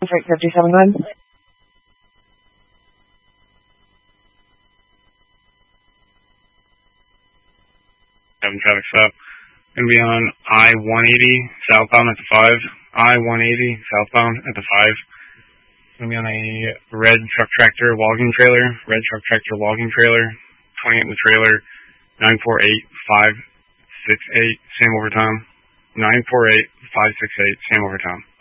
Freight 57 good. Having traffic stop. Going to be on I-180 southbound at the 5. I-180 southbound at the 5. Going to be on a red truck tractor logging trailer. Red truck tractor logging trailer. 28 in the trailer. 948568. Same overtime. 948568. Same overtime.